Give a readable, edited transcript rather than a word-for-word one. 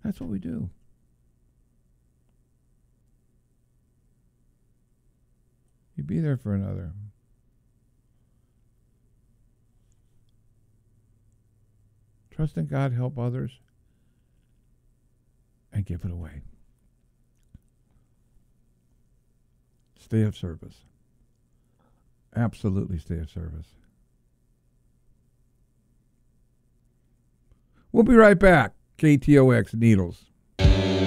That's what we do. You be there for another. Trust in God, help others, and give it away. Stay of service. Absolutely stay of service. We'll be right back. KTOX Needles.